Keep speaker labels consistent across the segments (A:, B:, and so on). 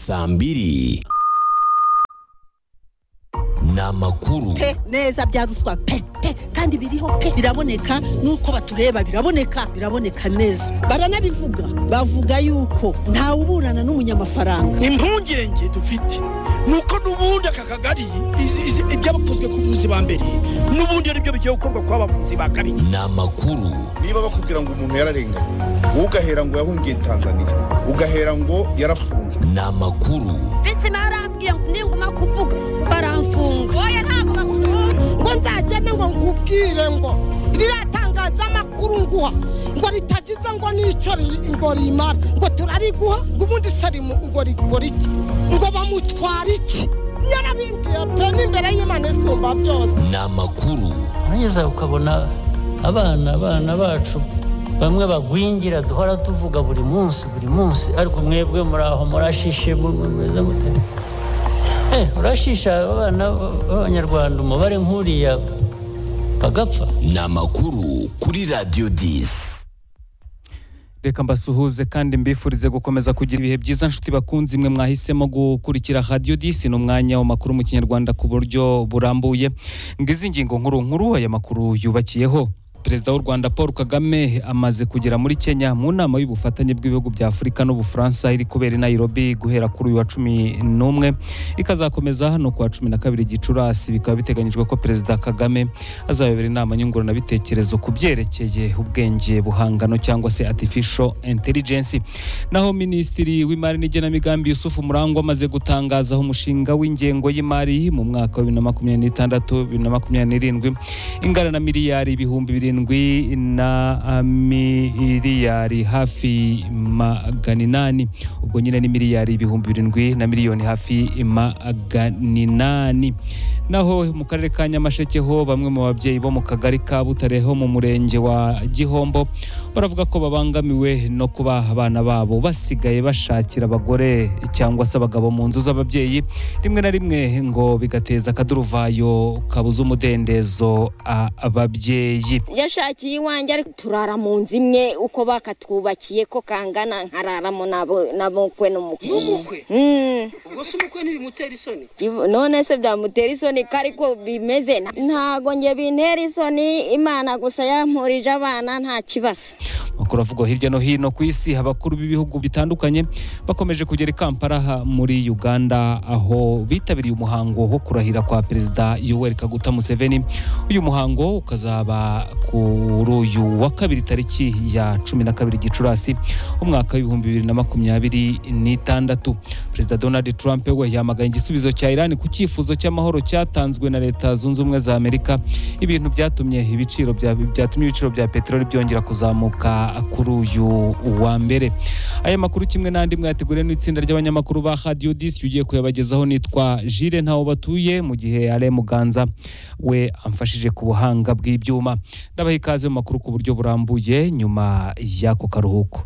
A: 2 n'amakuru
B: neza bya ruswa kandi biriho biraboneka nuko batureba biraboneka neza baranabivuga bavuga yuko nta uburana n'umunyamafaranga.
C: Impungenge dufite nuko nubundi aka kagari ibyabakozwe ku buzi ba mbere nubundi ari byo bigiye gukorwa kwa bavuzi ba kabiri.
A: n'amakuru
D: niba bakubwira ngo umuntu yararenganye ugahera ngo yahungiye Tanzania ugahera ngo yarafunzwe.
A: n'amakuru
B: ndetse narambwiye ninguma kuvuga baramfunga oya ntabwo bakufunga ngo nzagende ngo nkubwire ngo riratangaza amakuru nguha ngo ritagize ngo nico ngo rimara ngo turariguha ngo ubundi sarimu ngo rigora iki ngo bamutwara iki yarabimbwiye pe n'imbere y'Imana isumba byose.
A: n'amakuru
E: nageza ukabona abana bacu bamwe bagwingira duhora tuvuga buri munsi ariko mwebwe muri aho murashishe mumeze mute? Urashisha abana b'Abanyarwanda umubare nk'uriya bagapfa.
A: n'amakuru kuri Radio 10.
F: Reka mbasuhuze kandi mbifurize gukomeza kugira ibihe byiza nshuti bakunzi mwe mwahisemo gukurikira Radio 10 n'umwanya w'amakuru mu Kinyarwanda ku buryo burambuye. Ngizi ingingo nkuru aya makuru yubakiyeho. Perezida w'u Rwanda Paul Kagame amaze kugera muri Kenya mu nama y'ubufatanye bw'ibihugu bya Afurika n'Ubufaransa iri kubera i Nairobi guhera kuri uyu wa 11 ikazakomeza hano ku wa 12 Gicurasi. Bikaba biteganyijwe ko Perezida Kagame azayobora inama nyunguranabitekerezo ku byerekeye ubwenge buhangano cyangwa se artificial intelligence. Naho Minisitiri w'Imari n'Igenamigambi Yusuf Murangwa amaze gutangaza umushinga w'ingengo y'imari mu mwaka wa 2026-2027 ingana na miliyari ibihumbi 7 na miliyari hafi 800. Ubwo nyine ni miliyari ibihumbi 7 na miliyoni hafi 800. Naho mu karere ka Nyamasheke ho bamwe mu babyeyi bo mu kagari ka Butare ho mu murenge wa Gihombo baravuga ko babangamiwe no kuba abana babo basigaye bashakira abagore cyangwa se abagabo mu nzu z'ababyeyi, rimwe na rimwe ngo bigateza akaduruvayo kabuza umudendezo ababyeyi.
G: Yashakiye iwanjye ariko turara mu nzu imwe uko bakatwubakiye ko kangana nkararamo nabo kwe n'umukwe.
C: Ubwo se umukwe ntibimutera isoni?
G: None se byamutera isoni kariko bimeze ntago nge bintera isoni, Imana gusa yampurije abana nta kibazo.
F: Makuru avuga hirya no hino ku isi abakuru b'ibihugu bitandukanye bakomeje kugera i Kampala muri Uganda aho bitabiriye umuhango wo kurahira kwa Perezida Yoweri Kaguta Museveni. Uyu muhango ukazaba kuri uyu wa 2 tariki ya 12 Gicurasi umwaka wa 2026. Perezida Donald Trump we yamagaye igisubizo cya Iran ku cyifuzo cy'amahoro cyatanzwe na Leta Zunze Ubumwe za Amerika, ibintu byatumye ibiciro bya peteroli byongera kuzamuka kuri uyu wa mbere. Aya makuru kimwe n'andi mwateguriwe n'itsinda ry'abanyamakuru ba Radio 10 ugiye kuyabagezaho nitwa Jire Ntaho Batuye, mu gihe Ale Muganza we amfashije ku buhanga bw'ibyuma. Ndabaha ikaze mu makuru ku buryo burambuye nyuma y'ako karuhuko.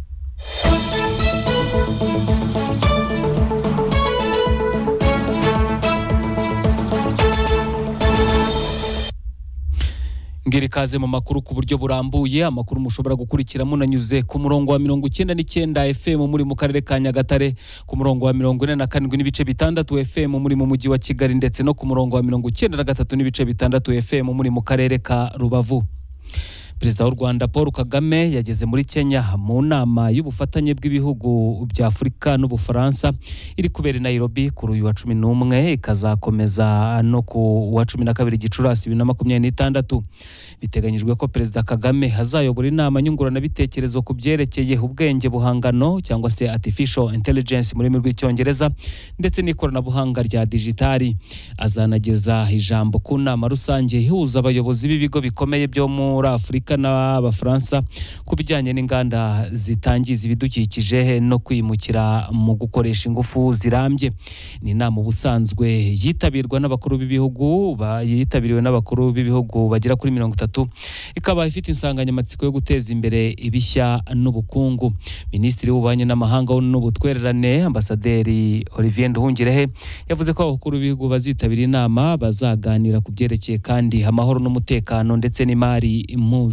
F: Ngiri kaze mu makuru ku buryo burambuye. Amakuru mushobora gukurikira munanyuze ku murongo wa 99 FM muri mu karere ka Nyagatare, ku murongo wa 47 n'ibice bitandatu FM muri mu mujyi wa Kigali, ndetse no ku murongo wa 93 n'ibice bitandatu FM muri mu karere ka Rubavu. Perezida w'u Rwanda Paul Kagame yageze muri Kenya mu nama y'ubufatanye bw'ibihugu bya Afurika n'Ubufaransa iri kubera i Nairobi kuri uyu wa 11 ikazakomeza no ku wa 12 Gicurasi 2026. Biteganyijwe ko Perezida Kagame hazayobora inama nyunguranabitekerezo ku byerekeye ubwenge buhangano cyangwa se artificial intelligence muri rw'icyongereza ndetse n'ikoranabuhanga rya digitali. Azanageza ijambo ku nama rusange ihuza abayobozi b'ibigo bikomeye byo muri Afurika n'Abafaransa ku bijyanye n'inganda zitangiza ibidukikije no kwimukira mu gukoresha ingufu zirambye. Ni inama ubusanzwe yitabirwa n'abakuru b'ibihugu yitabiriwe n'abakuru b'ibihugu bagera kuri 30, ikaba ifite insanganyamatsiko yo guteza imbere ibishya n'ubukungu. Minisitiri w'Ububanyi n'Amahanga n'Ubutwererane Ambasaderi Olivier Nduhungirehe yavuze ko abakuru b'ibihugu bazitabira inama bazaganira ku byerekeye kandi amahoro n'umutekano ndetse n'imari impuza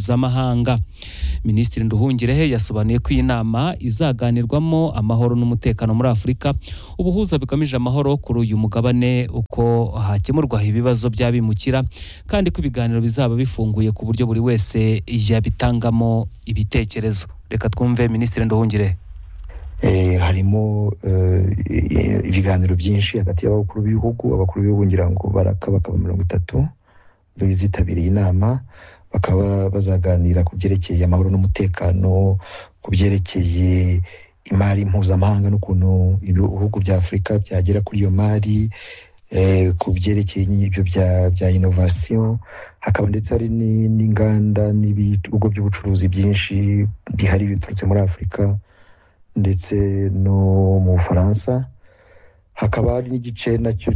F: mpuzamahanga. Minisitiri Nduhungirehe yasobanuye ko iyi nama izaganirwamo amahoro n'umutekano muri Afurika, ubuhuza bigamije amahoro kuri uyu mugabane, uko hakemurwa ibibazo by'abimukira, kandi ko ibiganiro bizaba bifunguye ku buryo buri wese yabitangamo ibitekerezo. Reka twumve Minisitiri Nduhungirehe.
H: Harimo ibiganiro byinshi hagati y'abakuru b'ibihugu ngira ngo bakaba 30 bizitabiriye inama, bakaba bazaganira ku byerekeye amahoro n'umutekano, ku byerekeye imari mpuzamahanga n'ukuntu ibihugu bya Afurika byagera kuri iyo mari, ku byerekeye n'ibyo bya innovation. Hakaba ndetse hari n'inganda n'ibihugu by'ubucuruzi byinshi bihari biturutse muri Afurika ndetse no mu Bufaransa. Hakaba hari n'igice nacyo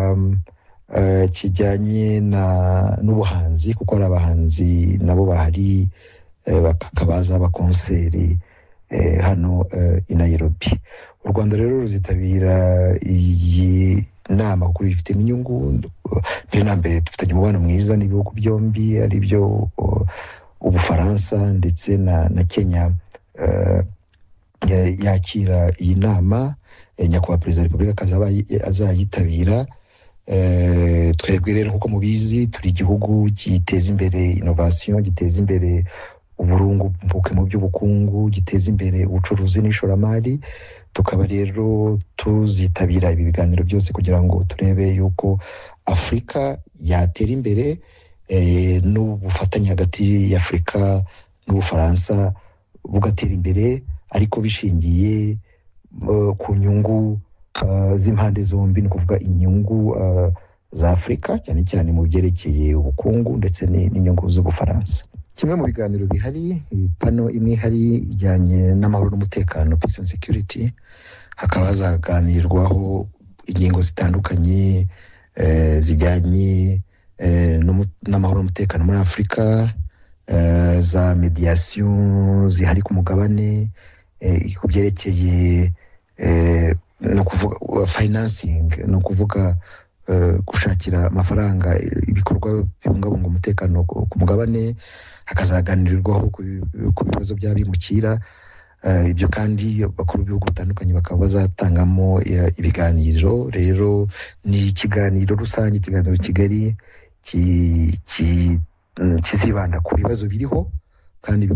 H: kijyanye n'ubuhanzi, kuko hari abahanzi nabo bahari bakabaza abakonseri hano i Nairobi. U Rwanda rero ruzitabira iyi nama kuko bifite inyungu. Mbere na mbere dufitanye umubano mwiza n'ibihugu byombi, ari byo Ubufaransa ndetse na Kenya yakira iyi nama. Nyakubahwa Perezida wa Repubulika azayitabira. Twebwe rero nk'uko mubizi turi igihugu giteza imbere innovation, giteza imbere uburumbuke mu by'ubukungu, giteza imbere ubucuruzi n'ishoramari. Tukaba rero tuzitabira ibi biganiro byose kugira ngo turebe yuko Afurika yatera imbere, n'ubufatanye hagati y'Afurika n'Ubufaransa bugatera imbere, ariko bishingiye ku nyungu z'impande zombi, ni kuvuga inyungu za Afurika cyane cyane mu byerekeye ubukungu ndetse n'inyungu z'Ubufaransa. Kimwe mu biganiro bihari, pano imwe ihari ijyanye n'amahoro n'umutekano, peace and security. Hakaba hazaganirwaho ingingo zitandukanye zijyanye n'amahoro n'umutekano muri Afurika, za mediation zihari ku mugabane, ku byerekeye no kuvuga financing, no kuvuga gushakira amafaranga ibikorwa bibungabunga umutekano ku mugabane. Hakazaganirwaho ku bibazo by'abimukira. Ibyo kandi abakuru b'ibihugu bitandukanye bakaba bazatangamo ibiganiro. Rero ni ikiganiro rusange, ikiganiro kigari kizibanda ku bibazo biriho kandi